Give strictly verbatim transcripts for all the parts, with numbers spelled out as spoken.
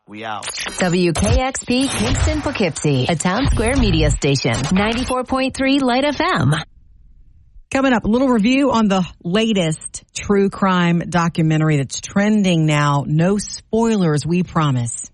We out. W K X P Kingston Poughkeepsie, a Town Square media station. ninety-four point three Light F M. Coming up, a little review on the latest true crime documentary that's trending now. No spoilers, we promise.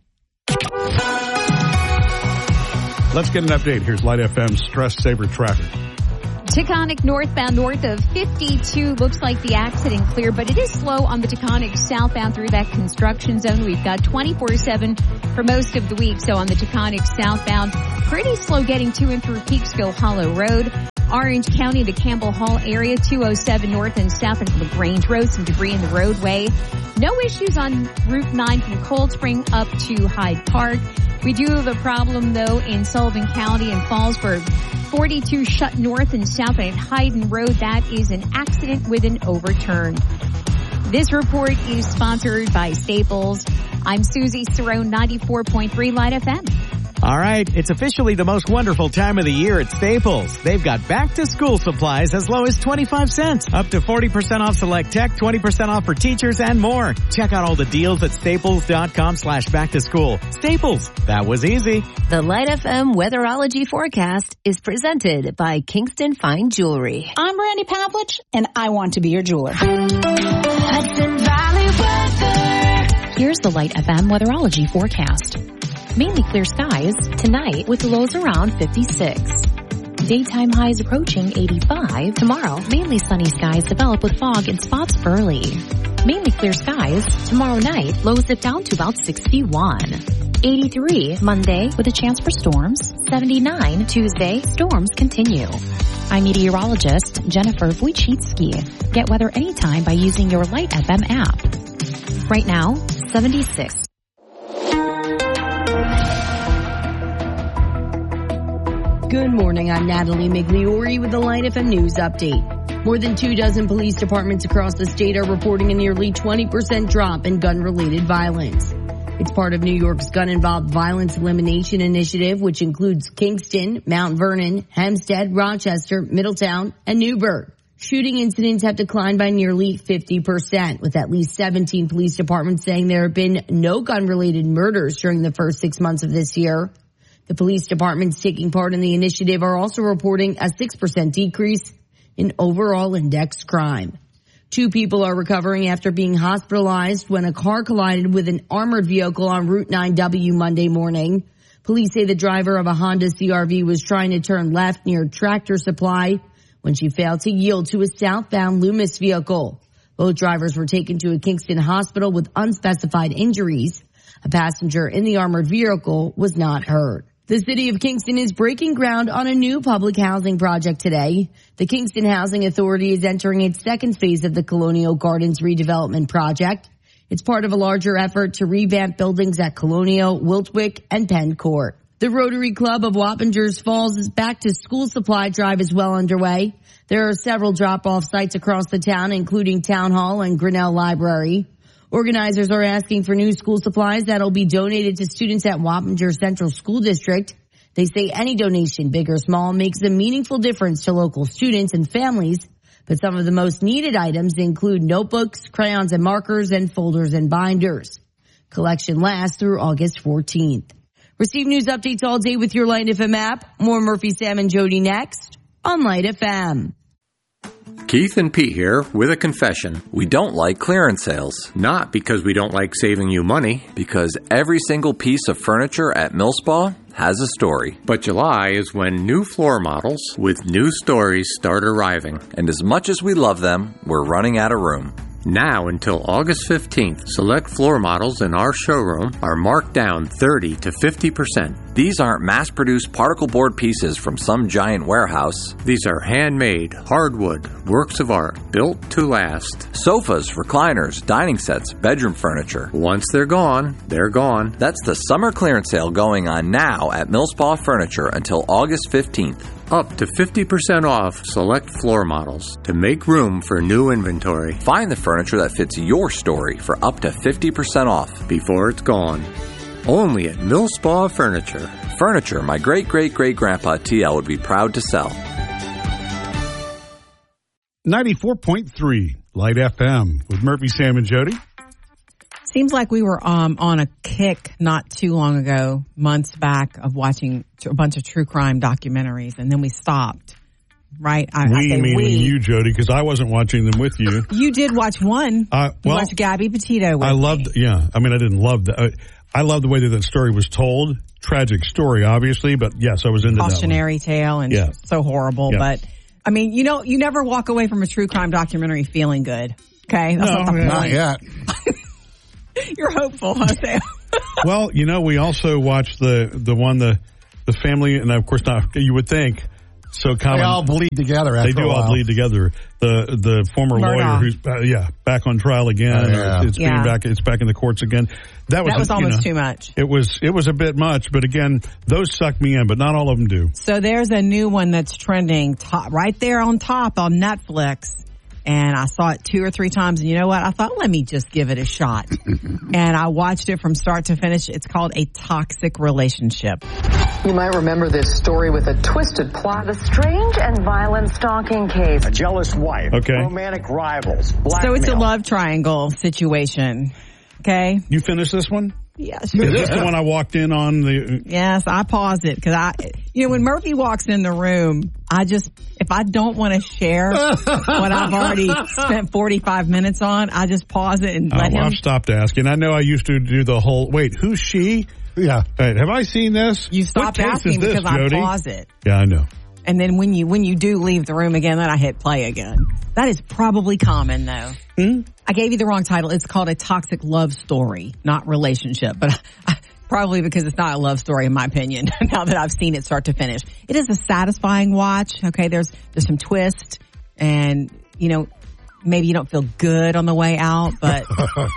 Let's get an update. Here's Light F M's Stress Saver traffic. Taconic northbound north of fifty-two looks like the accident clear, but it is slow on the Taconic southbound through that construction zone. We've got twenty-four seven for most of the week. So on the Taconic southbound, pretty slow getting to and through Peekskill Hollow Road. Orange County, the Campbell Hall area, two oh seven north and south into LaGrange Road, some debris in the roadway. No issues on Route nine from Cold Spring up to Hyde Park. We do have a problem, though, in Sullivan County and Fallsburg. forty-two shut north and south at Hayden Road. That is an accident with an overturn. This report is sponsored by Staples. I'm Susie Cerrone, ninety-four point three Light F M. All right, it's officially the most wonderful time of the year at Staples. They've got back-to-school supplies as low as twenty-five cents, up to forty percent off select tech, twenty percent off for teachers, and more. Check out all the deals at staples.com slash back-to-school. Staples, that was easy. The Light F M weatherology forecast is presented by Kingston Fine Jewelry. I'm Randy Pavlich, and I want to be your jeweler. Hudson Valley weather. Here's the Light F M weatherology forecast. Mainly clear skies tonight with lows around fifty-six. Daytime highs approaching eighty-five. Tomorrow, mainly sunny skies develop with fog in spots early. Mainly clear skies. Tomorrow night, lows dip down to about sixty-one. eighty-three Monday with a chance for storms. seventy-nine Tuesday, storms continue. I'm meteorologist Jennifer Wojcicki. Get weather anytime by using your Light F M app. Right now, seventy-six. Good morning, I'm Natalie Migliori with the Light F M News Update. More than two dozen police departments across the state are reporting a nearly twenty percent drop in gun-related violence. It's part of New York's gun-involved violence elimination initiative, which includes Kingston, Mount Vernon, Hempstead, Rochester, Middletown, and Newburgh. Shooting incidents have declined by nearly fifty percent, with at least seventeen police departments saying there have been no gun-related murders during the first six months of this year. The police departments taking part in the initiative are also reporting a six percent decrease in overall index crime. Two people are recovering after being hospitalized when a car collided with an armored vehicle on Route nine W Monday morning. Police say the driver of a Honda C R V was trying to turn left near Tractor Supply when she failed to yield to a southbound Loomis vehicle. Both drivers were taken to a Kingston hospital with unspecified injuries. A passenger in the armored vehicle was not hurt. The city of Kingston is breaking ground on a new public housing project today. The Kingston Housing Authority is entering its second phase of the Colonial Gardens redevelopment project. It's part of a larger effort to revamp buildings at Colonial, Wiltwick, and Penn Court. The Rotary Club of Wappingers Falls' back-to-school supply drive is well underway. There are several drop-off sites across the town, including Town Hall and Grinnell Library. Organizers are asking for new school supplies that will be donated to students at Wappinger Central School District. They say any donation, big or small, makes a meaningful difference to local students and families. But some of the most needed items include notebooks, crayons and markers, and folders and binders. Collection lasts through August fourteenth. Receive news updates all day with your Light F M app. More Murphy, Sam, and Jody next on Light F M. Keith and Pete here with a confession. We don't like clearance sales. Not because we don't like saving you money. Because every single piece of furniture at Millspa has a story. But July is when new floor models with new stories start arriving. And as much as we love them, we're running out of room. Now until August fifteenth, select floor models in our showroom are marked down thirty to fifty percent. These aren't mass-produced particle board pieces from some giant warehouse. These are handmade, hardwood, works of art, built to last. Sofas, recliners, dining sets, bedroom furniture. Once they're gone, they're gone. That's the summer clearance sale going on now at Millspa Furniture until August fifteenth. Up to fifty percent off select floor models to make room for new inventory. Find the furniture that fits your story for up to fifty percent off before it's gone. Only at Millspa Furniture. Furniture my great-great-great-grandpa T L would be proud to sell. ninety-four point three Light F M with Murphy, Sam, and Jody. Seems like we were um, on a kick not too long ago, months back, of watching a bunch of true crime documentaries, and then we stopped. Right? I, we I say meaning we. you, Jody, because I wasn't watching them with you. You did watch one. Uh, you well, watched Gabby Petito with I loved, me. yeah. I mean, I didn't love that. I, I loved the way that that story was told. Tragic story, obviously, but yes, I was into that one. Cautionary tale and yeah. so horrible. Yeah. But, I mean, you know, you never walk away from a true crime documentary feeling good. Okay? That's no, not, the not yet. You're hopeful, huh, Sam? Well, you know, we also watched the, the one, the, the family, and of course, not, you would think, so common. They all bleed together after They do a while. all bleed together. The the former Murdoch. lawyer who's uh, yeah back on trial again. Oh, yeah. It's, it's Yeah. being back. It's back in the courts again. That was That was you almost know, too much. It was it was a bit much, but again, those suck me in. But not all of them do. So there's a new one that's trending top, right there on top on Netflix. And I saw it two or three times. And you know what? I thought, let me just give it a shot. And I watched it from start to finish. It's called A Toxic Relationship. You might remember this story with a twisted plot. A strange and violent stalking case. A jealous wife. Okay. Romantic rivals. So it's a blackmail. love triangle situation. Okay? You finished this one? Yes. Is this the one I walked in on? The Yes, I paused it because I, you know, when Murphy walks in the room, I just, if I don't want to share what I've already spent forty-five minutes on, I just pause it and oh, let well, him. I've stopped asking. I know I used to do the whole. Wait, who's she? Yeah. Wait, have I seen this? You What stopped case asking is this, because Jody? I pause it. Yeah, I know. And then when you when you do leave the room again, then I hit play again. That is probably common, though. Hmm? I gave you the wrong title. It's called A Toxic Love Story, not Relationship. But I, probably because it's not a love story, in my opinion, now that I've seen it start to finish. It is a satisfying watch. Okay, there's there's some twist, and, you know, maybe you don't feel good on the way out, but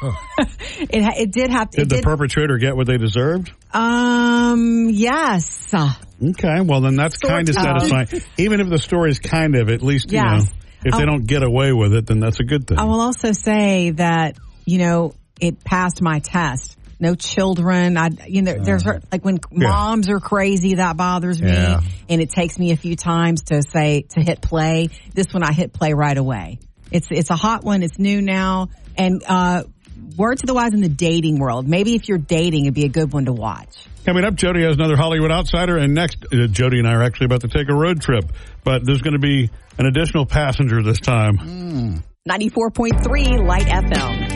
it ha- it did have to. Did the did, perpetrator get what they deserved? Um, yes. Okay, well then that's Sort kind of of. satisfying. Even if the story is kind of, at least, you Yes. know, if Oh. they don't get away with it, then that's a good thing. I will also say that, you know, it passed my test. No children. I, you know, there's like when moms are crazy, that bothers me. Yeah. And it takes me a few times to say, to hit play. This one I hit play right away. It's, it's a hot one. It's new now. And, uh, word to the wise in the dating world. Maybe if you're dating, it'd be a good one to watch. Coming up, Jody has another Hollywood Outsider, and next, uh, Jody and I are actually about to take a road trip, but there's going to be an additional passenger this time. ninety-four point three Light F M.